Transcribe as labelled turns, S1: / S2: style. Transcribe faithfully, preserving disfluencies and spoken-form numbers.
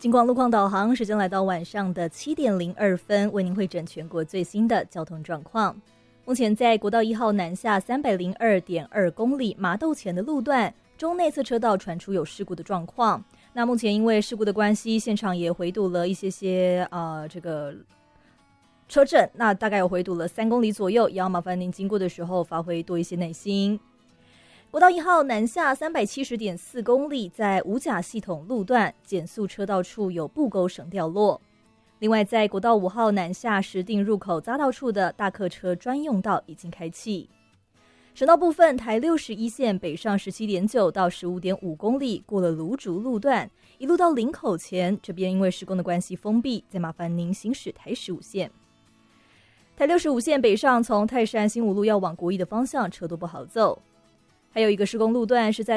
S1: 金光路况导航，时间来到晚上的七点零二分，为您汇整全国最新的交通状况。目前在国道一号南下三百零二点二公里麻豆前的路段，中内侧车道传出有事故的状况。那目前因为事故的关系，现场也回堵了一些些呃这个车阵，那大概有回堵了三公里左右，也要麻烦您经过的时候发挥多一些耐心。国道一号南下三百七十点四公里，在五甲系统路段减速车道处有布钩绳掉落。另外，在国道五号南下石碇入口匝道处的大客车专用道已经开启。省道部分，台六十一线北上十七点九到十五点五公里，过了芦竹路段，一路到林口前，这边因为施工的关系封闭，再麻烦您行驶台十五线。台六十五线北上从泰山新五路要往国一的方向，车多不好走。还有一个施工路段是在